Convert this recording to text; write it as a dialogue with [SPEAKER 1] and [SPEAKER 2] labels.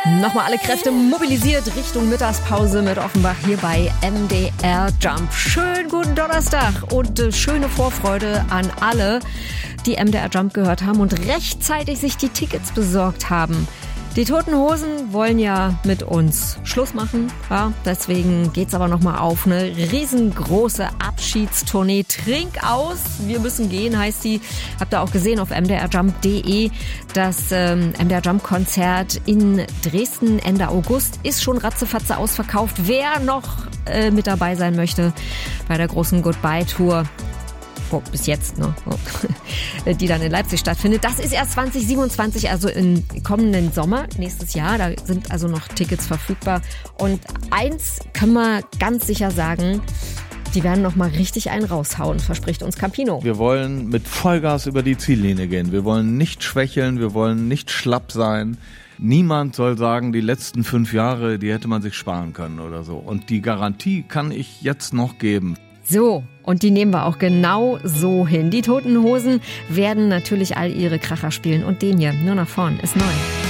[SPEAKER 1] Nochmal alle Kräfte mobilisiert Richtung Mittagspause mit Offenbach hier bei MDR Jump. Schönen guten Donnerstag und schöne Vorfreude an alle, die MDR Jump gehört haben und rechtzeitig sich die Tickets besorgt haben. Die Toten Hosen wollen ja mit uns Schluss machen, ja, deswegen geht's aber nochmal auf eine riesengroße Abschiedstournee. Trink aus, wir müssen gehen, heißt die. Habt ihr auch gesehen auf mdrjump.de. Das MDR Jump Konzert in Dresden Ende August ist schon ratzefatze ausverkauft. Wer noch mit dabei sein möchte bei der großen Goodbye Tour, bis jetzt, ne? Die dann in Leipzig stattfindet. Das ist erst 2027, also im kommenden Sommer, nächstes Jahr. Da sind also noch Tickets verfügbar. Und eins können wir ganz sicher sagen, die werden noch mal richtig einen raushauen, verspricht uns Campino.
[SPEAKER 2] Wir wollen mit Vollgas über die Ziellinie gehen. Wir wollen nicht schwächeln, wir wollen nicht schlapp sein. Niemand soll sagen, die letzten 5 Jahre, die hätte man sich sparen können oder so. Und die Garantie kann ich jetzt noch geben.
[SPEAKER 1] So, und die nehmen wir auch genau so hin. Die Toten Hosen werden natürlich all ihre Kracher spielen. Und den hier, nur nach vorn, ist neu.